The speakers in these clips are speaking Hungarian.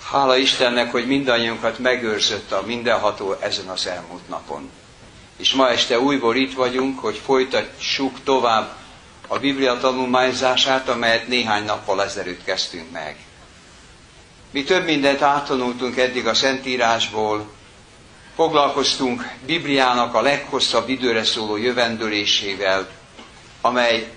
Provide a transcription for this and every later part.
Hála Istennek, hogy mindannyiunkat megőrzött a mindenható ezen az elmúlt napon. És ma este újból itt vagyunk, hogy folytassuk tovább a Biblia tanulmányzását, amelyet néhány nappal ezelőtt kezdtünk meg. Mi több mindent áttanultunk eddig a Szentírásból, foglalkoztunk Bibliának a leghosszabb időre szóló jövendőlésével, amely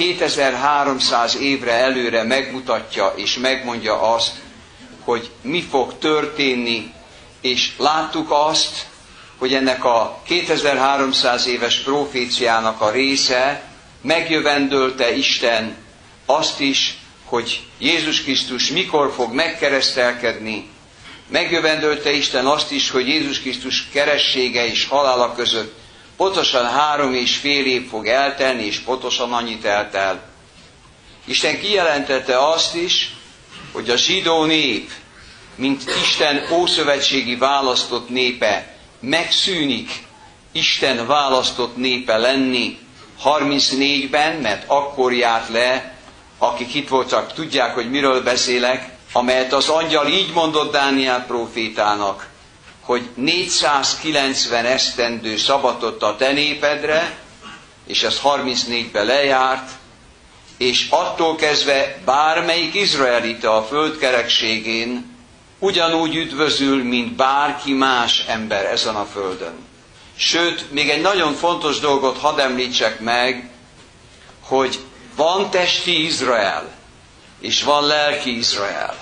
2300 évre előre megmutatja és megmondja azt, hogy mi fog történni, és láttuk azt, hogy ennek a 2300 éves proféciának a része megjövendölte Isten azt is, hogy Jézus Krisztus mikor fog megkeresztelkedni, megjövendölte Isten azt is, hogy Jézus Krisztus keressége és halála között pontosan 3,5 év fog eltelni, és pontosan annyit eltel. Isten kijelentette azt is, hogy a zsidó nép, mint Isten ószövetségi választott népe, megszűnik Isten választott népe lenni 34-ben, mert akkor járt le, akik itt voltak, tudják, hogy miről beszélek, amelyet az angyal így mondott Dániel prófétának, hogy 490 esztendő szabadott a te népedre, és ez 34-ben lejárt, és attól kezdve bármelyik izraelita a földkerekségén ugyanúgy üdvözül, mint bárki más ember ezen a földön. Sőt, még egy nagyon fontos dolgot hadd említsek meg, hogy van testi Izrael, és van lelki Izrael.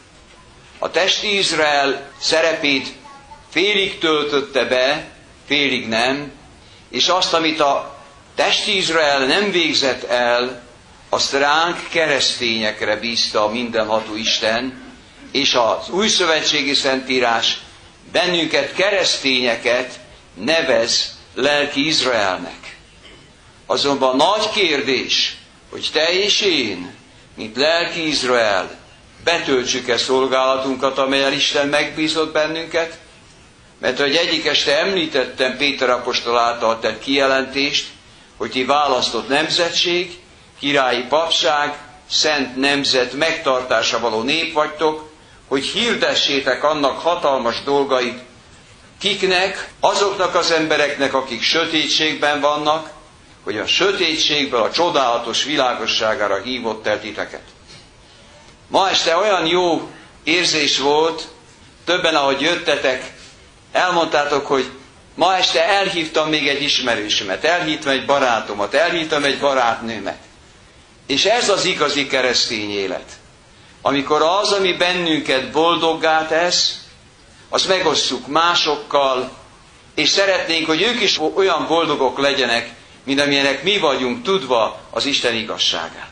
A testi Izrael szerepét félig töltötte be, félig nem, és azt, amit a testi Izrael nem végzett el, azt ránk, keresztényekre bízta a mindenható Isten, és az újszövetségi Szentírás bennünket, keresztényeket nevez lelki Izraelnek. Azonban nagy kérdés, hogy te és én, mint lelki Izrael, betöltsük-e szolgálatunkat, amellyel Isten megbízott bennünket? Mert hogy egyik este említettem Péter apostol által tett kijelentést, hogy ti választott nemzetség, királyi papság, szent nemzet megtartása való nép vagytok, hogy hirdessétek annak hatalmas dolgait, kiknek, azoknak az embereknek, akik sötétségben vannak, hogy a sötétségből a csodálatos világosságára hívott el titeket. Ma este olyan jó érzés volt, többen, ahogy jöttetek, elmondtátok, hogy ma este elhívtam még egy ismerősömet, elhívtam egy barátomat, elhívtam egy barátnőmet. És ez az igazi keresztény élet. Amikor az, ami bennünket boldoggá tesz, azt megosztjuk másokkal, és szeretnénk, hogy ők is olyan boldogok legyenek, mint amilyenek mi vagyunk, tudva az Isten igazságát.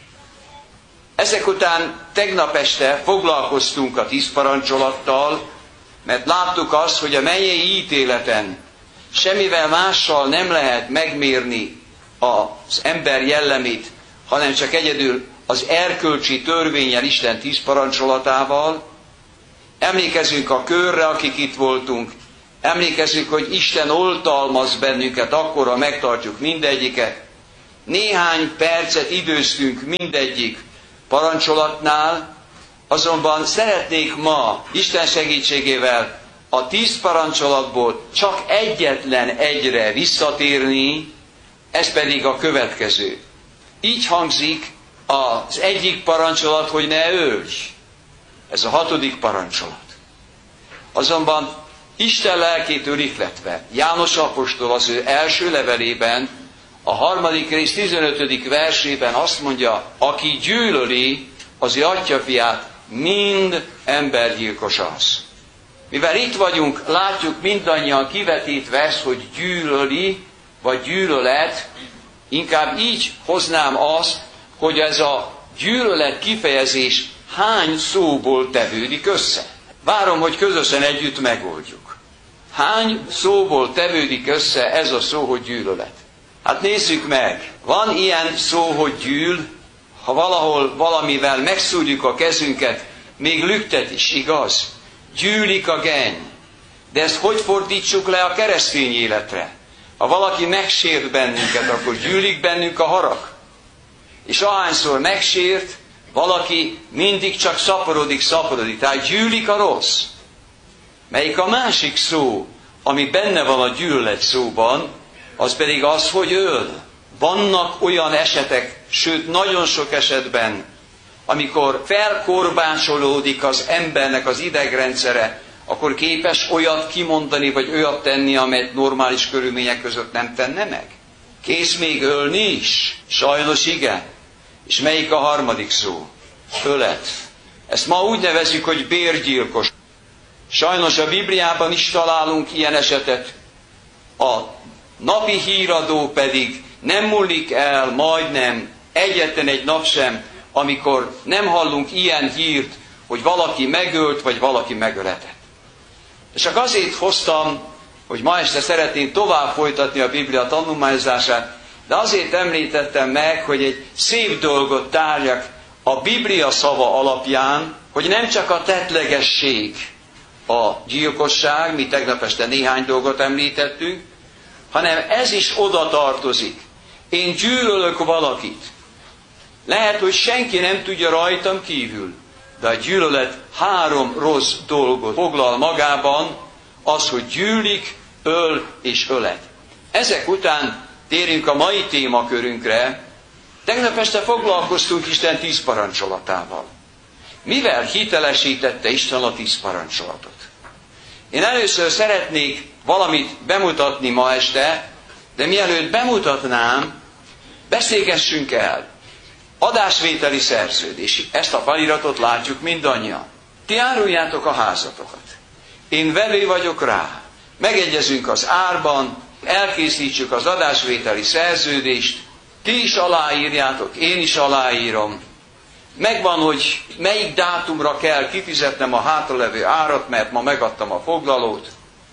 Ezek után tegnap este foglalkoztunk a 10 parancsolattal, mert láttuk azt, hogy a mennyei ítéleten semmivel mással nem lehet megmérni az ember jellemét, hanem csak egyedül az erkölcsi törvénnyel, Isten 10 parancsolatával. Emlékezünk a körre, akik itt voltunk. Emlékezünk, hogy Isten oltalmaz bennünket, akkora megtartjuk mindegyiket. Néhány percet időztünk mindegyik parancsolatnál, azonban szeretnék ma Isten segítségével a 10 parancsolatból csak egyetlen egyre visszatérni, ez pedig a következő. Így hangzik az egyik parancsolat, hogy ne ölj. Ez a 6. parancsolat. Azonban Isten lelkétől ihletve, János apostol az ő első levelében, a 3. rész 15. versében azt mondja, aki gyűlöli az ő atyafiát, mind embergyilkos az. Mivel itt vagyunk, látjuk mindannyian kivetítve ezt, hogy gyűlöli, vagy gyűlölet, inkább így hoznám azt, hogy ez a gyűlölet kifejezés hány szóból tevődik össze. Várom, hogy közösen együtt megoldjuk. Hány szóból tevődik össze ez a szó, hogy gyűlölet? Hát nézzük meg. Van ilyen szó, hogy gyűl, ha valahol valamivel megszúrjuk a kezünket, még lüktet is, igaz? Gyűlik a genny. De ezt hogy fordítsuk le a keresztény életre? Ha valaki megsért bennünket, akkor gyűlik bennünk a harag. És ahányszor megsért, Valaki mindig csak szaporodik, tehát gyűlik a rossz. Melyik a másik szó, ami benne van a gyűlölet szóban, az pedig az, hogy öl. Vannak olyan esetek, sőt nagyon sok esetben, amikor felkorbácsolódik az embernek az idegrendszere, akkor képes olyat kimondani, vagy olyat tenni, amelyet normális körülmények között nem tenne meg. Kész még ölni is? Sajnos igen. És melyik a harmadik szó? Ölet. Ezt ma úgy nevezzük, hogy bérgyilkos. Sajnos a Bibliában is találunk ilyen esetet. A napi híradó pedig nem múlik el, majdnem egyetlen egy nap sem, amikor nem hallunk ilyen hírt, hogy valaki megölt, vagy valaki megöletett. És csak azért hoztam, hogy ma este szeretném tovább folytatni a Biblia tanulmányozását, de azért említettem meg, hogy egy szép dolgot tárjak a Biblia szava alapján, hogy nem csak a tettlegesség, a gyilkosság, mi tegnap este néhány dolgot említettünk, hanem ez is oda tartozik. Én gyűlölök valakit. Lehet, hogy senki nem tudja rajtam kívül, de a gyűlölet 3 rossz dolgot foglal magában, az, hogy gyűlik, öl és ölet. Ezek után térjünk a mai témakörünkre. Tegnap este foglalkoztunk Isten 10 parancsolatával. Mivel hitelesítette Isten a 10 parancsolatot? Én először szeretnék valamit bemutatni ma este, de mielőtt bemutatnám, beszélgessünk el. Adásvételi szerződés. Ezt a feliratot látjuk mindannyian. Ti áruljátok a házatokat. Én vevő vagyok rá. Megegyezünk az árban, elkészítsük az adásvételi szerződést, ti is aláírjátok, én is aláírom. Megvan, hogy melyik dátumra kell kifizetnem a hátralevő árat, mert ma megadtam a foglalót,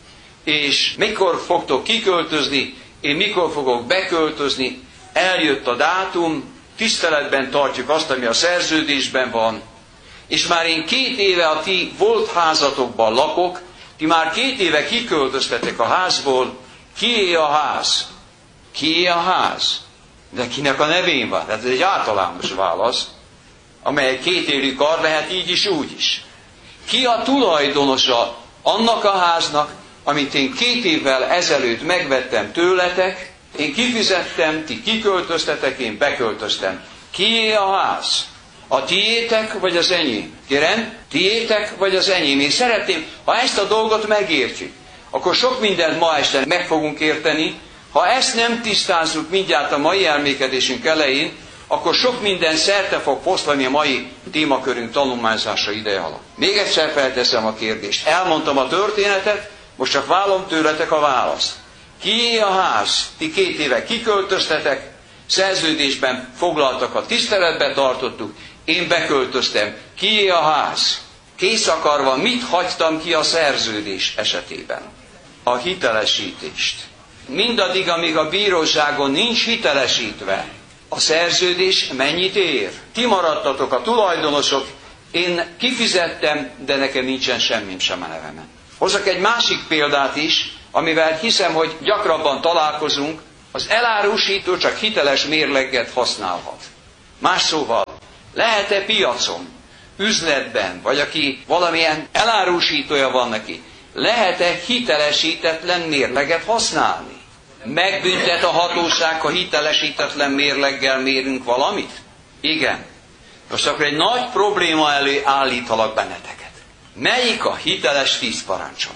és mikor fogtok kiköltözni, én mikor fogok beköltözni, eljött a dátum, tiszteletben tartjuk azt, ami a szerződésben van, és már én 2 éve a ti volt házatokban lakok, ti már 2 éve kiköltöztetek a házból, kié a ház? Kié a ház? De kinek a nevén van? Ez egy általános válasz, amely 2 élő kar lehet így is, úgy is. Ki a tulajdonosa annak a háznak, amit én 2 évvel ezelőtt megvettem tőletek, én kifizettem, ti kiköltöztetek, én beköltöztem. Kié a ház? A tiétek vagy az enyém? Kérem, tiétek vagy az enyém? Én szeretném, ha ezt a dolgot megértjük, akkor sok mindent ma este meg fogunk érteni. Ha ezt nem tisztázzuk mindjárt a mai elmékedésünk elején, akkor sok minden szerte fog foszlani a mai témakörünk tanulmányzása ideje alatt. Még egyszer felteszem a kérdést. Elmondtam a történetet, most csak vállom tőletek a választ. Kié a ház? Ti 2 éve kiköltöztetek, szerződésben foglaltakat tiszteletbe tartottuk, én beköltöztem. Kié a ház? Kész akarva mit hagytam ki a szerződés esetében? A hitelesítést. Mindaddig, amíg a bíróságon nincs hitelesítve, a szerződés mennyit ér? Ti maradtatok a tulajdonosok, én kifizettem, de nekem nincsen semmim sem a nevemen. Hozzak egy másik példát is, amivel hiszem, hogy gyakrabban találkozunk, az elárusító csak hiteles mérleget használhat. Más szóval, lehet-e piacon, üzletben, vagy aki valamilyen elárusítója van neki, lehet-e hitelesítetlen mérleget használni? Megbüntet a hatóság, ha hitelesítetlen mérleggel mérünk valamit? Igen. Most akkor egy nagy probléma elé állítalak benneteket. Melyik a hiteles 10 parancsolat?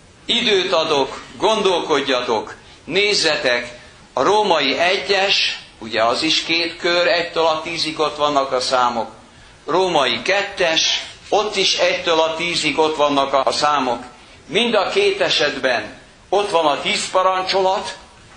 Időt adok, gondolkodjatok, nézzetek, a római 1-es, ugye az is 2 kör, 1-től a 10-ig ott vannak a számok. Római 2-es, ott is 1-től a 10-ig ott vannak a számok. Mind a 2 esetben ott van a 10 parancsolat,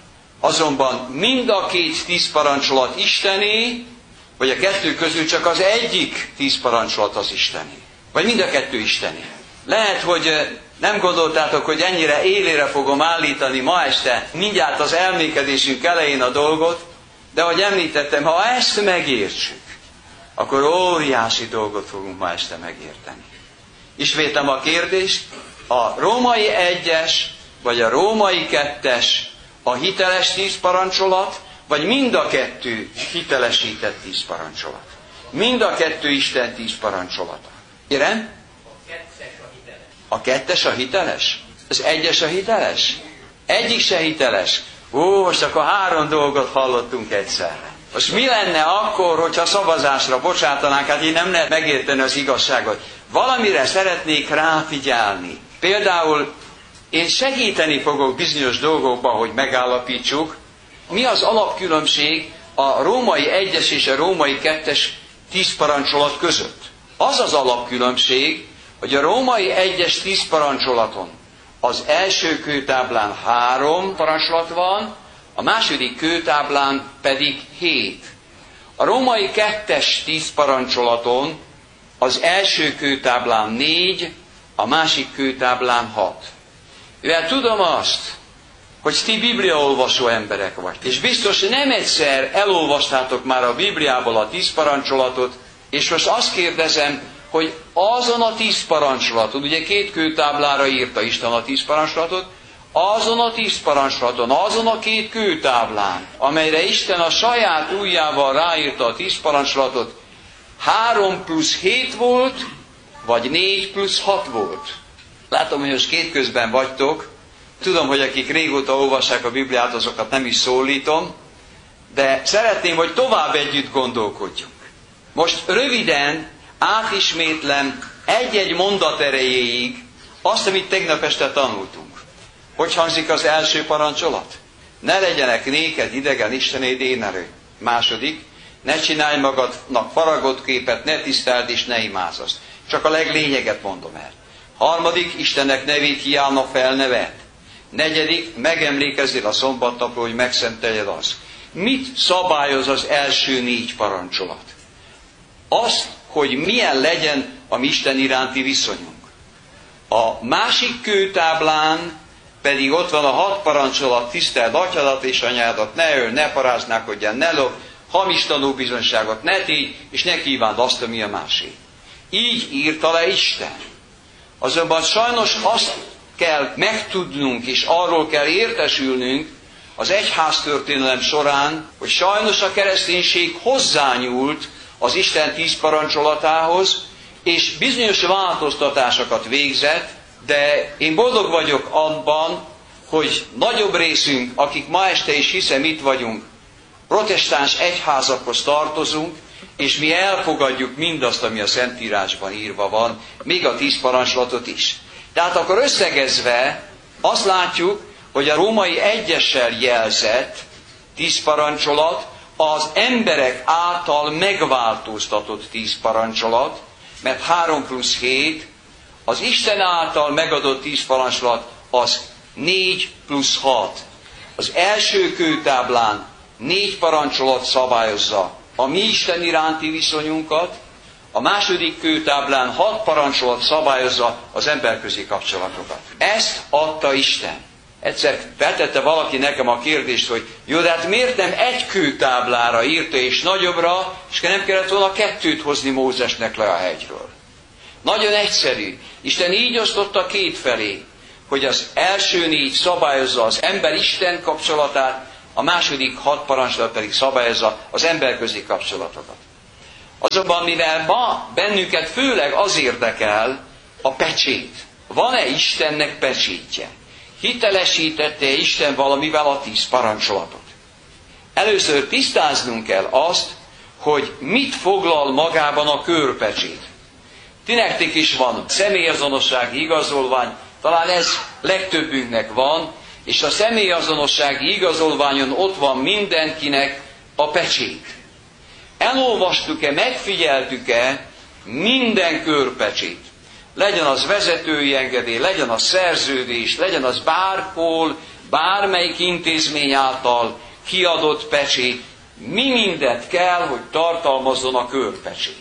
azonban mind a 2 10 parancsolat Istené, vagy a 2 közül csak az egyik 10 parancsolat az Istené. Vagy mind a 2 Istené. Lehet, hogy nem gondoltátok, hogy ennyire élére fogom állítani ma este, mindjárt az elmékedésünk elején a dolgot, de ahogy említettem, ha ezt megértsük, akkor óriási dolgot fogunk ma este megérteni. Ismétlem a kérdést, a római 1-es, vagy a római 2-es a hiteles 10 parancsolat, vagy mind a 2 hitelesített 10 parancsolat. Mind a kettő Isten 10 parancsolata. Kérem? A kettes a hiteles? Az egyes a hiteles? Egyik se hiteles. Most akkor 3 dolgot hallottunk egyszerre. Most mi lenne akkor, hogyha szavazásra bocsátanánk? Hát így nem lehet megérteni az igazságot. Valamire szeretnék ráfigyelni. Például én segíteni fogok bizonyos dolgokban, hogy megállapítsuk, mi az alapkülönbség a római 1-es és a római 2-es 10 parancsolat között. Az az alapkülönbség, hogy a római 1-es 10 parancsolaton az első kőtáblán 3 parancsolat van, a második kőtáblán pedig 7. A római 2-es 10 parancsolaton az első kőtáblán 4, a másik kőtáblán 6. Mivel tudom azt, hogy ti bibliaolvasó emberek vagytok, és biztos nem egyszer elolvastátok már a Bibliából a 10 parancsolatot, és most azt kérdezem, hogy azon a 10 parancsolaton, ugye 2 kőtáblára írta Isten a 10 parancsolatot, azon a 10 parancsolaton, azon a 2 kőtáblán, amelyre Isten a saját ujjával ráírta a 10 parancsolatot, 3 plusz 7 volt, vagy 4 plusz 6 volt. Látom, hogy most két közben vagytok. Tudom, hogy akik régóta olvassák a Bibliát, azokat nem is szólítom, de szeretném, hogy tovább együtt gondolkodjunk. Most röviden átismétlem egy-egy mondat erejéig azt, amit tegnap este tanultunk. Hogy hangzik az első parancsolat? Ne legyenek néked idegen istenéd énerő. Második, ne csinálj magadnak faragott képet, ne tiszteld és ne imázasd. Csak a leglényeget mondom el. Harmadik, Istennek nevét hiába fel ne vedd. Negyedik, megemlékezzél a szombatnapról, hogy megszenteljed azt. Mit szabályoz az első 4 parancsolat? Azt, hogy milyen legyen a mi Isten iránti viszonyunk. A másik kőtáblán pedig ott van a 6 parancsolat, tiszteld atyadat és anyádat, ne öl, ne paráználkodjál, ne lopj, hamis tanúbizonyságot ne tégy, és ne kívánd azt, ami a másé. Így írta le Isten. Azonban sajnos azt kell megtudnunk, és arról kell értesülnünk az egyháztörténelem során, hogy sajnos a kereszténység hozzányúlt az Isten 10 parancsolatához, és bizonyos változtatásokat végzett, de én boldog vagyok abban, hogy nagyobb részünk, akik ma este is hiszem itt vagyunk, protestáns egyházakhoz tartozunk, és mi elfogadjuk mindazt, ami a Szentírásban írva van, még a 10 parancsolatot is. Tehát akkor összegezve azt látjuk, hogy a római 1-essel jelzett 10 parancsolat az emberek által megváltoztatott 10 parancsolat, mert 3 plusz 7, az Isten által megadott 10 parancsolat az 4 plusz 6. Az első kőtáblán 4 parancsolat szabályozza a mi Isten iránti viszonyunkat, a második kőtáblán 6 parancsolat szabályozza az emberközi kapcsolatokat. Ezt adta Isten. Egyszer feltette valaki nekem a kérdést, hogy jó, de hát miért nem egy kőtáblára írta és nagyobbra, és nem kellett volna 2 hozni Mózesnek le a hegyről. Nagyon egyszerű. Isten így osztotta 2 felé, hogy az első 4 szabályozza az ember-Isten kapcsolatát, a második 6 parancsolat pedig szabályozza az emberközi kapcsolatokat. Azonban mivel ma bennünket főleg az érdekel a pecsét. Van-e Istennek pecsétje? Hitelesítette Isten valamivel a 10 parancsolatot? Először tisztáznunk kell azt, hogy mit foglal magában a körpecsét. Ti nektek is van személyazonossági igazolvány, talán ez legtöbbünknek van, és a személyazonossági igazolványon ott van mindenkinek a pecsét. Elolvastuk-e, megfigyeltük-e minden körpecsét? Legyen az vezetői engedély, legyen az szerződés, legyen az bárhol, bármelyik intézmény által kiadott pecsét, mi mindent kell, hogy tartalmazzon a körpecsét.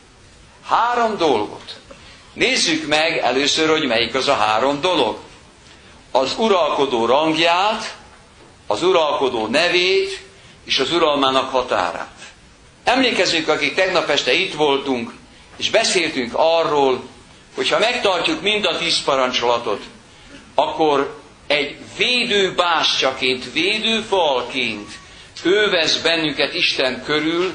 3 dolgot. Nézzük meg először, hogy melyik az a 3 dolog. Az uralkodó rangját, az uralkodó nevét és az uralmának határát. Emlékezzünk, akik tegnap este itt voltunk, és beszéltünk arról, hogy ha megtartjuk mind a 10 parancsolatot, akkor egy védőbástyaként, védőfalként ővez bennünket Isten körül,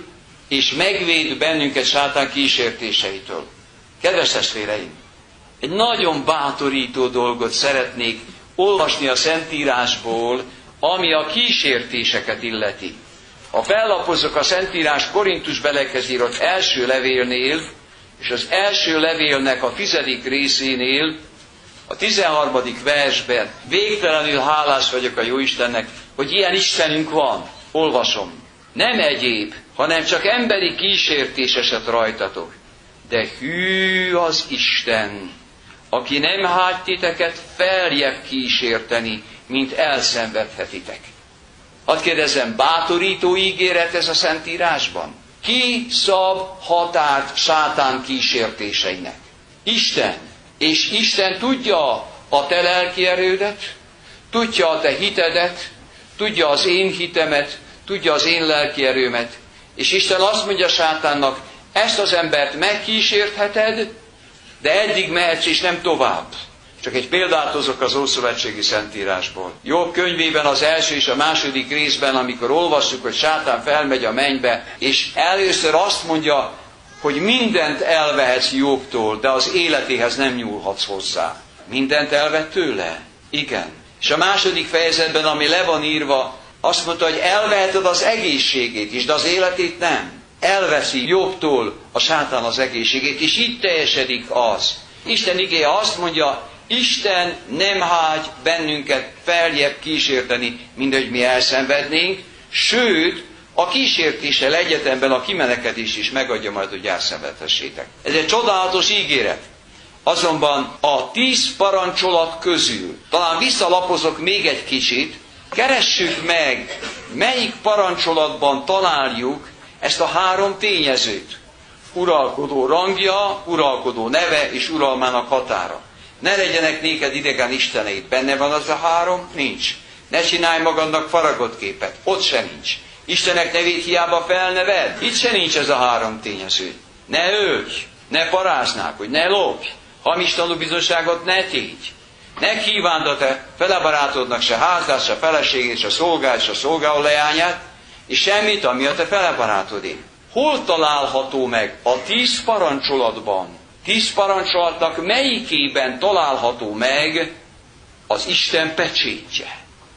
és megvéd bennünket sátán kísértéseitől. Kedves testvéreim, egy nagyon bátorító dolgot szeretnék olvasni a Szentírásból, ami a kísértéseket illeti. Ha fellapozok a Szentírás Korintus belekhez írott első levélnél, és az első levélnek a 10. részénél, a 13. versben végtelenül hálás vagyok a Jóistennek, hogy ilyen Istenünk van. Olvasom. Nem egyéb, hanem csak emberi kísértés esett rajtatok. De hű az Isten, aki nem hagy titeket feljebb kísérteni, mint elszenvedhetitek. Hadd kérdezzem, bátorító ígéret ez a Szentírásban? Ki szab határt sátán kísértéseinek? Isten. És Isten tudja a te lelki erődet, tudja a te hitedet, tudja az én hitemet, tudja az én lelki erőmet. És Isten azt mondja sátánnak, ezt az embert megkísértheted, de eddig mehetsz és nem tovább. Csak egy példát hozok az Ószövetségi Szentírásból. Jobb könyvében az első és a második részben, amikor olvassuk, hogy sátán felmegy a mennybe, és először azt mondja, hogy mindent elvehetsz Jobbtól, de az életéhez nem nyúlhatsz hozzá. Mindent elvett tőle? Igen. És a második fejezetben, ami le van írva, azt mondta, hogy elveheted az egészségét is, de az életét nem. Elveszi Jobbtól a sátán az egészségét, és itt teljesedik az. Isten igéje azt mondja, Isten nem hagy bennünket feljebb kísérteni, mint hogy mi elszenvednénk, sőt, a kísértéssel egyetemben a kimenekedést is megadja majd, hogy elszenvedhessétek. Ez egy csodálatos ígéret. Azonban a 10 parancsolat közül, talán visszalapozok még egy kicsit, keressük meg, melyik parancsolatban találjuk ezt a 3 tényezőt. Uralkodó rangja, uralkodó neve és uralmának határa. Ne legyenek néked idegen isteneid. Benne van az a 3? Nincs. Ne csinálj magadnak faragott képet. Ott se nincs. Istenek nevét hiába felneved. Itt se nincs ez a 3 tényező. Ne ölj, ne paráznák, hogy ne lopj, hamis tanúbizonyságot ne tégy. Ne kívánd a te felebarátodnak se házát, se feleségét, se szolgált, se szolgáló leányát, és semmit, ami a te felebarátodé. Hol található meg a 10 parancsolatban? 10 parancsolatnak melyikében található meg az Isten pecsétje?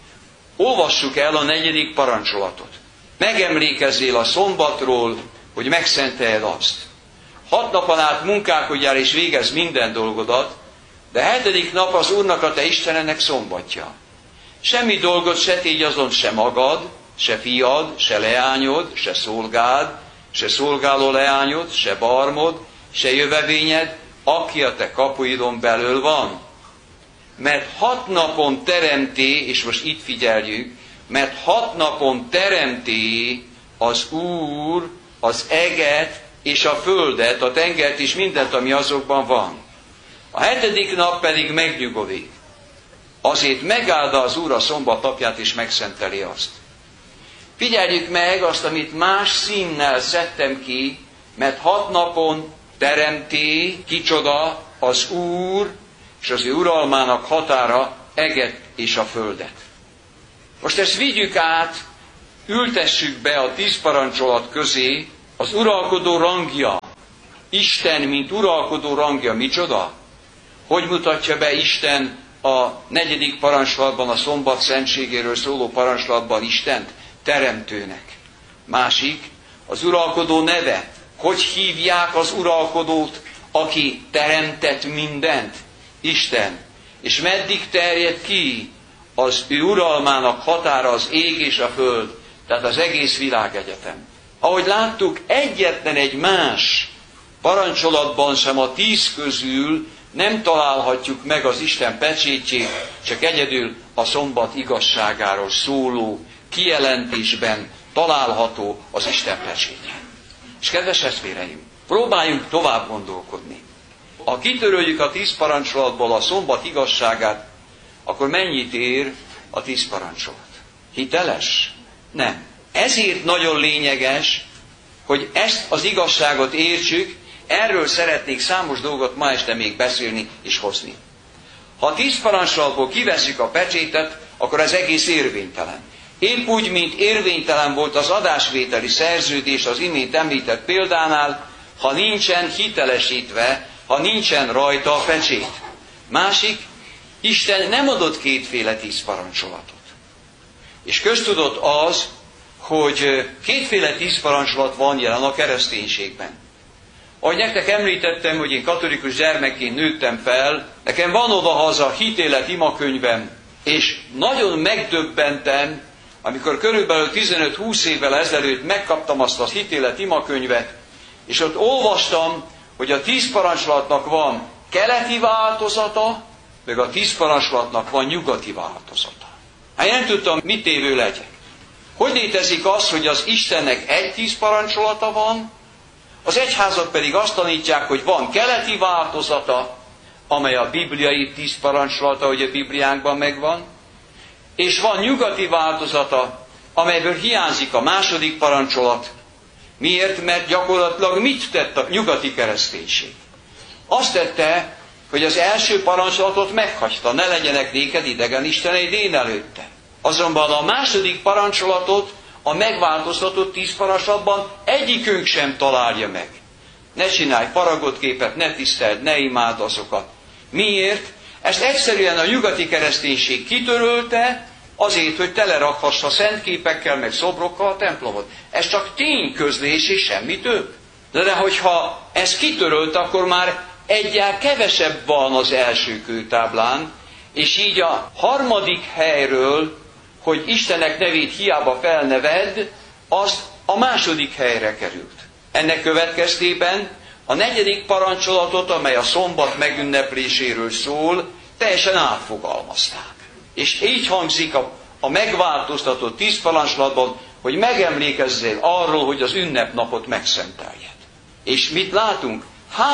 Olvassuk el a 4. parancsolatot. Megemlékezzél a szombatról, hogy megszenteld azt. 6 napon át munkálkodjál és végezz minden dolgodat, de 7. nap az Úrnak a te Istenednek szombatja. Semmi dolgot se tégy azon se magad, se fiad, se leányod, se szolgád, se szolgáló leányod, se barmod, se jövevényed, aki a te kapuidon belül van. Mert 6 napon teremté, és most itt figyeljük, mert 6 napon teremté az Úr az eget és a földet, a tengert és mindent, ami azokban van. A 7. nap pedig megnyugodik. Azért megáldja az Úr a szombat napját és megszenteli azt. Figyeljük meg azt, amit más színnel szedtem ki, mert 6 napon teremté, kicsoda, az Úr, és az ő uralmának határa eget és a földet. Most ezt vigyük át, ültessük be a 10 parancsolat közé, az uralkodó rangja. Isten, mint uralkodó rangja, micsoda? Hogy mutatja be Isten a 4. parancsolatban, a szombat szentségéről szóló parancsolatban Istent? Teremtőnek. Másik, az uralkodó neve. Hogy hívják az uralkodót, aki teremtett mindent? Isten. És meddig terjed ki az ő uralmának határa az ég és a föld, tehát az egész világegyetem. Ahogy láttuk, egyetlen egy más parancsolatban sem a 10 közül nem találhatjuk meg az Isten pecsétjét, csak egyedül a szombat igazságáról szóló kijelentésben található az Isten pecsétje. És kedves testvéreim, próbáljunk tovább gondolkodni. Ha kitöröljük a 10 parancsolatból a szombat igazságát, akkor mennyit ér a 10 parancsolat? Hiteles? Nem. Ezért nagyon lényeges, hogy ezt az igazságot értsük, erről szeretnék számos dolgot ma este még beszélni és hozni. Ha a 10 parancsolatból kivesszük a pecsétet, akkor ez egész érvénytelen. Épp úgy, mint érvénytelen volt az adásvételi szerződés az imént említett példánál, ha nincsen hitelesítve, ha nincsen rajta a pecsét. Másik, Isten nem adott kétféle 10 parancsolatot. És köztudott az, hogy kétféle 10 parancsolat van jelen a kereszténységben. Ahogy nektek említettem, hogy én katolikus gyermekként nőttem fel, nekem van odahaza hitélet imakönyvem, és nagyon megdöbbentem, amikor körülbelül 15-20 évvel ezelőtt megkaptam azt a hitélet imakönyvet, és ott olvastam, hogy a 10 parancsolatnak van keleti változata, meg a 10 parancsolatnak van nyugati változata. Hát én nem tudtam, mit tévő legyek. Hogy létezik az, hogy az Istennek egy 10 parancsolata van, az egyházak pedig azt tanítják, hogy van keleti változata, amely a bibliai 10 parancsolata, hogy a Bibliánkban megvan, és van nyugati változata, amelyből hiányzik a második parancsolat. Miért? Mert gyakorlatilag mit tett a nyugati kereszténység? Azt tette, hogy az első parancsolatot meghagyta, ne legyenek néked idegen isteneid én előtte. Azonban a második parancsolatot a megváltoztatott 10 parancsolatban egyikünk sem találja meg. Ne csinálj faragott képet, ne tiszteld, ne imádd azokat. Miért? Ezt egyszerűen a nyugati kereszténység kitörölte, azért, hogy telerakhassa szentképekkel, meg szobrokkal a templomot. Ez csak tényközlés és semmi több. De hogyha ez kitörölt, akkor már egyel kevesebb van az első kőtáblán, és így a harmadik helyről, hogy Istennek nevét hiába felneved, az a második helyre került. Ennek következtében a negyedik parancsolatot, amely a szombat megünnepléséről szól, teljesen átfogalmazták. És így hangzik a megváltoztatott 10 parancsolatban, hogy megemlékezzél arról, hogy az ünnepnapot megszenteljed. És mit látunk?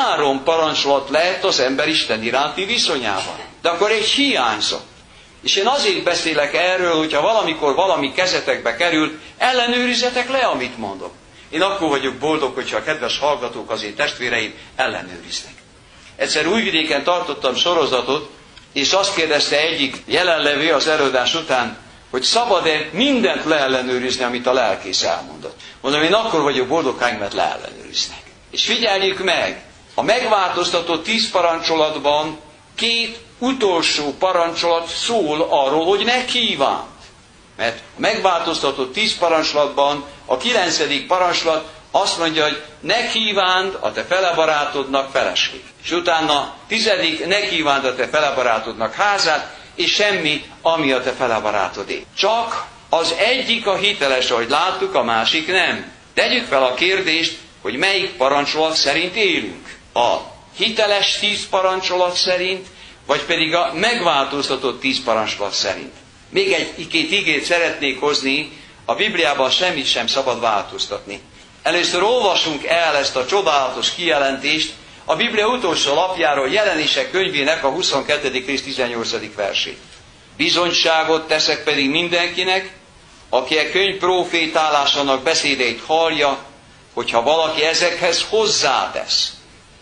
3 parancsolat lehet az ember Isten iránti viszonyában. De akkor egy hiányzott. És én azért beszélek erről, hogyha valamikor valami kezetekbe kerül, ellenőrizetek le, amit mondok. Én akkor vagyok boldog, hogyha a kedves hallgatók, az én testvéreim ellenőriznek. Egyszer Újvidéken tartottam sorozatot, és azt kérdezte egyik jelenlevő az előadás után, hogy szabad-e mindent leellenőrizni, amit a lelkész elmondott. Mondom, én akkor vagyok boldog, mert leellenőriznek. És figyeljük meg, a megváltoztatott 10 parancsolatban 2 utolsó parancsolat szól arról, hogy ne kívánt. Mert a megváltoztatott 10 parancsolatban a 9. parancsolat azt mondja, hogy ne kívánd a te felebarátodnak feleség. És utána 10. ne kívánd a te felebarátodnak házát, és semmi, ami a te felebarátodé. Csak az egyik a hiteles, ahogy láttuk, a másik nem. Tegyük fel a kérdést, hogy melyik parancsolat szerint élünk. A hiteles 10 parancsolat szerint, vagy pedig a megváltoztatott 10 parancsolat szerint. Még egy-két igét szeretnék hozni, a Bibliában semmit sem szabad változtatni. Először olvasunk el ezt a csodálatos kijelentést a Biblia utolsó lapjáról, Jelenések könyvének a 22. rész 18. versét. Bizonyságot teszek pedig mindenkinek, aki a könyv profétálásának beszédeit hallja, hogyha valaki ezekhez hozzátesz.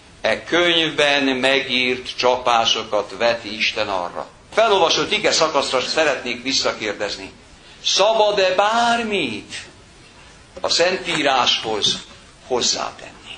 E könyvben megírt csapásokat veti Isten arra. Felolvasott ige szakaszra szeretnék visszakérdezni. Szabad-e bármit a Szentíráshoz hozzátenni?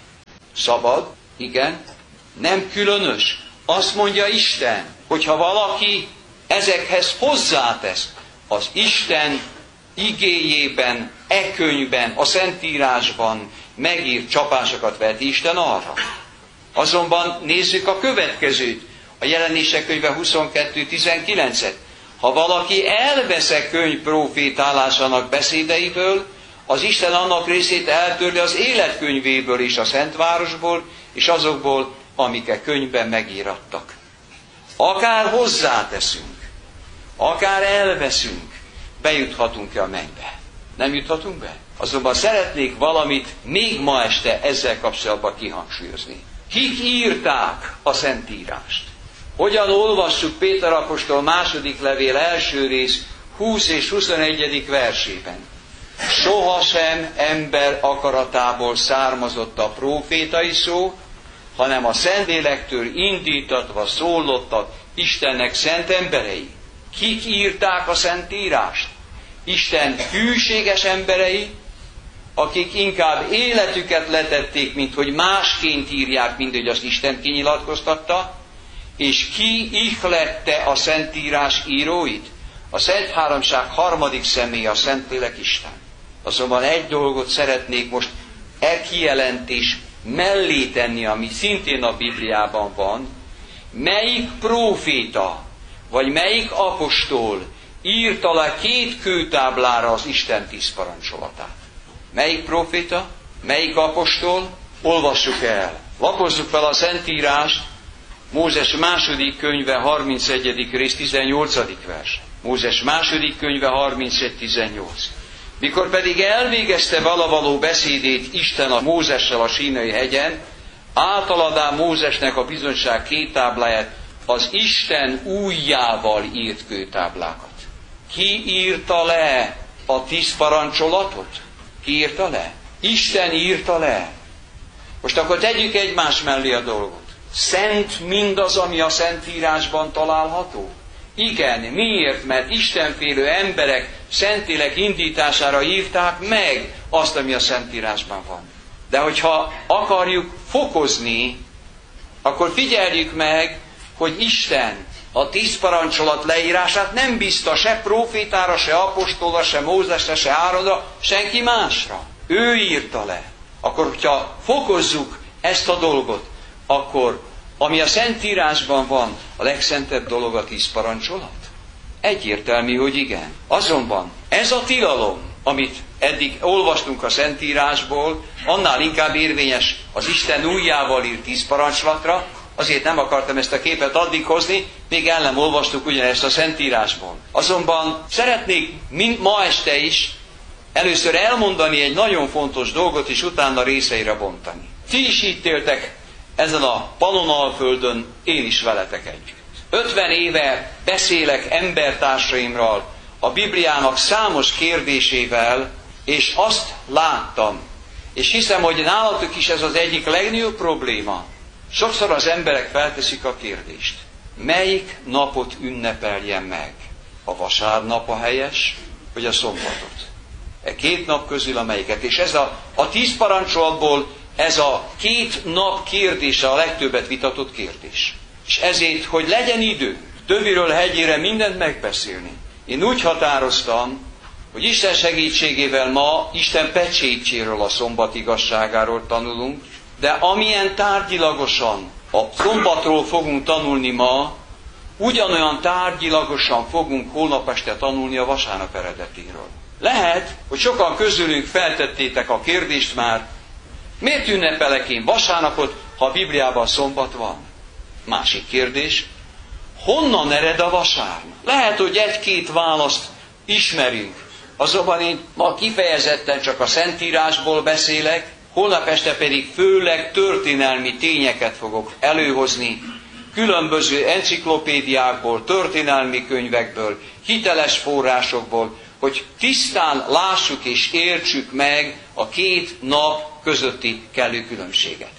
Szabad, igen, nem különös. Azt mondja Isten, hogyha valaki ezekhez hozzátesz, az Isten igéjében, e könyvben, a Szentírásban megírt csapásokat veti Isten arra. Azonban nézzük a következőt, a Jelenések könyve 22.19-et. Ha valaki elvesz a könyv profétálásának beszédeiből, az Isten annak részét eltörli az életkönyvéből és a Szentvárosból, és azokból, amik a könyvben megírattak. Akár hozzáteszünk, akár elveszünk, bejuthatunk-e a mennybe? Nem juthatunk be? Azonban szeretnék valamit még ma este ezzel kapcsolatban kihangsúlyozni. Kik írták a Szentírást? Hogyan olvassuk Péter apostol második levél első rész 20 és 21. versében? Sohasem ember akaratából származott a prófétai szó, hanem a Szentlélektől indítatva szólottak Istennek szent emberei. Kik írták a Szentírást? Isten hűséges emberei, akik inkább életüket letették, mint hogy másként írják, mint hogy azt Isten kinyilatkoztatta, és ki ihlette a Szentírás íróit? A Szent Háromság harmadik személye, a Szentlélek Isten. Azonban egy dolgot szeretnék most kijelentés mellé tenni, ami szintén a Bibliában van. Melyik próféta, vagy melyik apostol írta le 2 kőtáblára az Isten 10 parancsolatát? Melyik próféta? Melyik apostol? Olvassuk el. Lapozzuk fel a Szentírást, Mózes második könyve 31. rész 18. vers. Mózes második könyve 31-18. Mikor pedig elvégezte valavaló beszédét Isten a Mózessel a Sínai hegyen, átaladá Mózesnek a bizonyság 2 tábláját, az Isten ujjával írt kőtáblákat. Ki írta le a 10 parancsolatot? Ki írta le? Isten írta le. Most akkor tegyük egymás mellé a dolgot. Szent mindaz, ami a Szentírásban található? Igen, miért? Mert istenfélő emberek Szentlélek indítására írták meg azt, ami a Szentírásban van. De hogyha akarjuk fokozni, akkor figyeljük meg, hogy Isten a 10 parancsolat leírását nem bízta se prófétára, se apostolra, se Mózesre, se Áronra, senki másra. Ő írta le. Akkor, hogyha fokozzuk ezt a dolgot, akkor ami a Szentírásban van, a legszentebb dolog a 10 parancsolat? Egyértelmű, hogy igen. Azonban ez a tilalom, amit eddig olvastunk a Szentírásból, annál inkább érvényes az Isten ujjával írt 10 parancsolatra, azért nem akartam ezt a képet addig hozni, még el nem olvastuk ugyanezt a Szentírásból. Azonban szeretnék ma este is először elmondani egy nagyon fontos dolgot, és utána részeire bontani. Ti is itt éltek ezen a Pannonalföldön, én is veletek együtt. 50 éve beszélek embertársaimral a Bibliának számos kérdésével, és azt láttam, és hiszem, hogy nálatok is ez az egyik legnagyobb probléma. Sokszor az emberek felteszik a kérdést, melyik napot ünnepeljem meg? A vasárnap a helyes, vagy a szombatot? E 2 nap közül amelyiket? És ez a 10 parancsolatból ez a 2 nap kérdése a legtöbbet vitatott kérdés. És ezért, hogy legyen idő töviről hegyére mindent megbeszélni, én úgy határoztam, hogy Isten segítségével ma Isten pecsétjéről, a szombat igazságáról tanulunk, de amilyen tárgyilagosan a szombatról fogunk tanulni ma, ugyanolyan tárgyilagosan fogunk holnap este tanulni a vasárnap eredetéről. Lehet, hogy sokan közülünk feltettétek a kérdést már, miért ünnepelek én vasárnapot, ha a Bibliában szombat van? Másik kérdés, honnan ered a vasárnap? Lehet, hogy 1-2 választ ismerünk, azonban én ma kifejezetten csak a Szentírásból beszélek, holnap este pedig főleg történelmi tényeket fogok előhozni, különböző enciklopédiákból, történelmi könyvekből, hiteles forrásokból, hogy tisztán lássuk és értsük meg a 2 nap közötti kellő különbséget.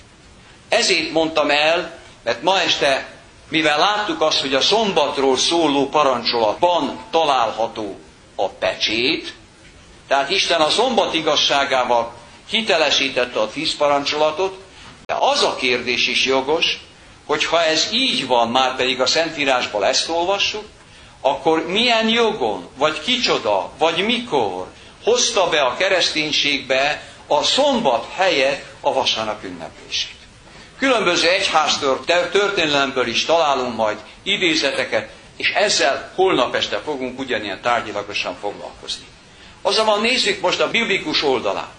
Ezért mondtam el, mert ma este, mivel láttuk azt, hogy a szombatról szóló parancsolatban található a pecsét, tehát Isten a szombat igazságával hitelesítette a 10 parancsolatot, de az a kérdés is jogos, hogy ha ez így van, már pedig a Szentírásból ezt olvassuk, akkor milyen jogon, vagy kicsoda, vagy mikor hozta be a kereszténységbe a szombat helyett a vasárnap ünneplését. Különböző egyháztól, történelemből is találunk majd idézeteket, és ezzel holnap este fogunk ugyanilyen tárgyilagosan foglalkozni. Azonban nézzük most a biblikus oldalát.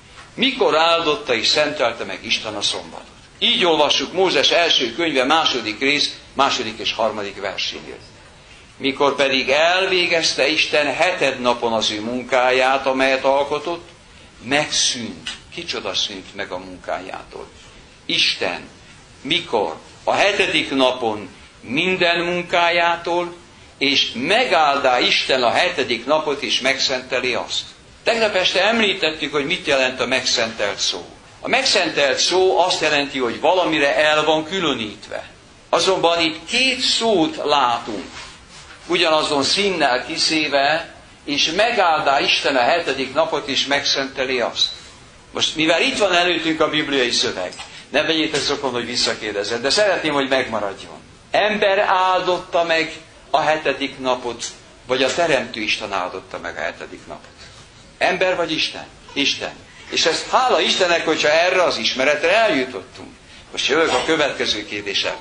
Mikor áldotta és szentelte meg Isten a szombatot? Így olvassuk Mózes első könyve 2. rész, 2. és 3. versénél. Mikor pedig elvégezte Isten 7. napon az ő munkáját, amelyet alkotott, megszűnt. Kicsoda szűnt meg a munkájától? Isten. Mikor? A 7. napon minden munkájától, és megáldá Isten a 7. napot, és megszenteli azt. Tegnap este említettük, hogy mit jelent a megszentelt szó. A megszentelt szó azt jelenti, hogy valamire el van különítve. Azonban itt 2 szót látunk, ugyanazon színnel kiszéve, és megáldá Isten a 7. napot, és megszenteli azt. Most, mivel itt van előttünk a bibliai szöveg, ne vegyétek szokon, hogy visszakérdezed, de szeretném, hogy megmaradjon. Ember áldotta meg a 7. napot, vagy a Teremtő Isten áldotta meg a 7. napot? Ember vagy Isten? Isten. És ezt hála Istennek, hogyha erre az ismeretre eljutottunk. Most jövök a következő kérdésem.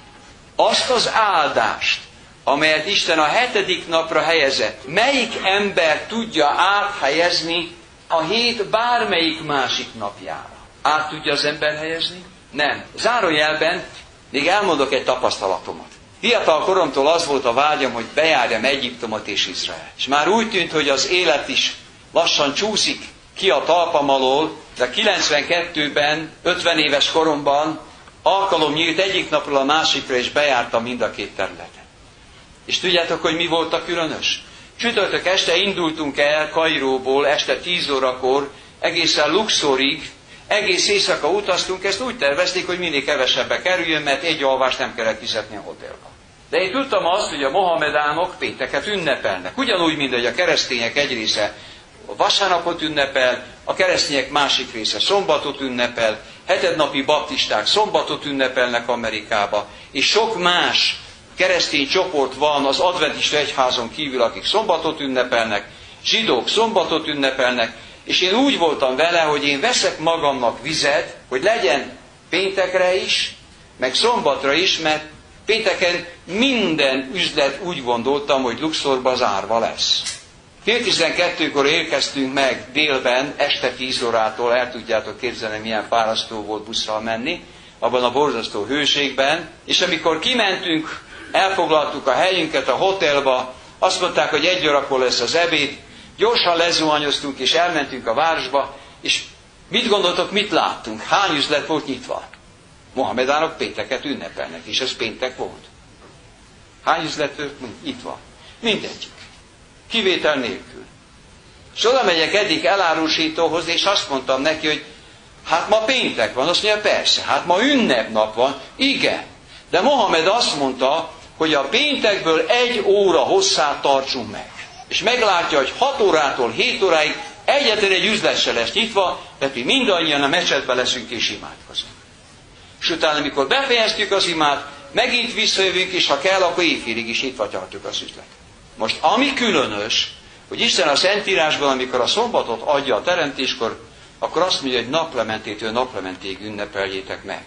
Azt az áldást, amelyet Isten a 7. napra helyezett, melyik ember tudja áthelyezni a hét bármelyik másik napjára? Át tudja az ember helyezni? Nem. Zárójelben még elmondok egy tapasztalatomat. Fiatal koromtól az volt a vágyam, hogy bejárjam Egyiptomot és Izrael. És már úgy tűnt, hogy az élet is lassan csúszik ki a talpam alól, de 92-ben, 50 éves koromban alkalom nyílt egyik napról a másikra, és bejártam mind a két területet. És tudjátok, hogy mi volt a különös? Csütörtök este indultunk el Kairóból, este 10 órakor, egészen Luxorig, egész éjszaka utaztunk, ezt úgy tervezték, hogy minél kevesebbe kerüljön, mert egy alvást nem kellett fizetni a hotelba. De én tudtam azt, hogy a mohamedánok pénteket ünnepelnek. Ugyanúgy, mint hogy a keresztények egy része vasárnapot ünnepel, a keresztények másik része szombatot ünnepel, hetednapi baptisták szombatot ünnepelnek Amerikába, és sok más keresztény csoport van az adventista egyházon kívül, akik szombatot ünnepelnek, zsidók szombatot ünnepelnek, és én úgy voltam vele, hogy én veszek magamnak vizet, hogy legyen péntekre is, meg szombatra is, mert pénteken minden üzlet úgy gondoltam, hogy Luxorba zárva lesz. 12-kor érkeztünk meg délben, este 10 órától, el tudjátok képzelni, milyen fárasztó volt busszal menni, abban a borzasztó hőségben, és amikor kimentünk, elfoglaltuk a helyünket a hotelba, azt mondták, hogy 1 órakor lesz az ebéd, gyorsan lezuhanyoztunk, és elmentünk a városba, és mit gondoltok, mit láttunk? Hány üzlet volt nyitva? Mohamedánok pénteket ünnepelnek, és ez péntek volt. Hány üzlet nyitva? Mindegyik. Kivétel nélkül. És oda megyek egyik elárusítóhoz, és azt mondtam neki, hogy hát ma péntek van. Azt mondja, persze, hát ma ünnepnap van. Igen. De Mohamed azt mondta, hogy a péntekből 1 óra hosszát tartsunk meg. És meglátja, hogy 6 órától 7 óráig egyetlen egy üzlet se lesz nyitva, mert mi mindannyian a mecsetbe leszünk és imádkozunk. És utána, amikor befejeztük az imát, megint visszajövünk, és ha kell, akkor éjfélig is nyitva tartjuk az üzletet. Most ami különös, hogy Isten a Szentírásban, amikor a szombatot adja a teremtéskor, akkor azt mondja, hogy naplementétől naplementéig ünnepeljétek meg.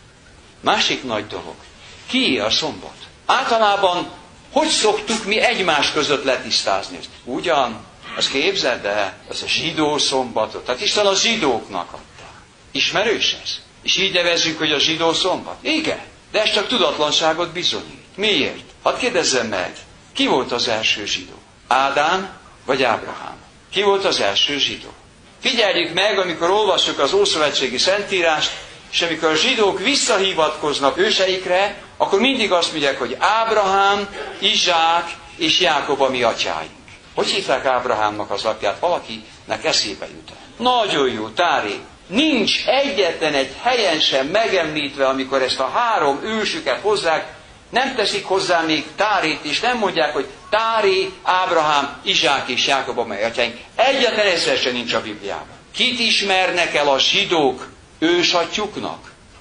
Másik nagy dolog. Kié a szombat? Általában hogy szoktuk mi egymás között letisztázni? Ugyan, azt képzeld el, az a zsidó szombatot. Tehát Isten a zsidóknak adta. Ismerős ez? És így nevezzük, hogy a zsidó szombat? Igen, de ez csak tudatlanságot bizonyít. Miért? Hadd kérdezzem meg, ki volt az első zsidó? Ádám vagy Ábrahám? Ki volt az első zsidó? Figyeljük meg, amikor olvassuk az Ószövetségi Szentírást, és amikor a zsidók visszahivatkoznak őseikre, akkor mindig azt mondják, hogy Ábrahám, Izsák és Jákob a mi atyáink. Hogy hívták Ábrahámnak az apját? Valakinek eszébe jut el. Nagyon jó, Tári. Nincs egyetlen egy helyen sem megemlítve, amikor ezt a 3 ősüket hozzák, nem teszik hozzá még Tárét, és nem mondják, hogy Táré, Ábrahám, Izsák és Jákob a mi atyáink. Egyetlen egyszer sem nincs a Bibliában. Kit ismernek el a zsidók ősatyjuknak?